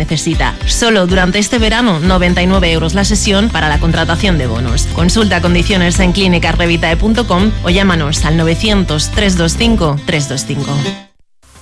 necesita. Solo durante este verano, 99 € la sesión para la contratación de bonos. Consulta condiciones en clinicasrevitae.com o llámanos al 900 325 325.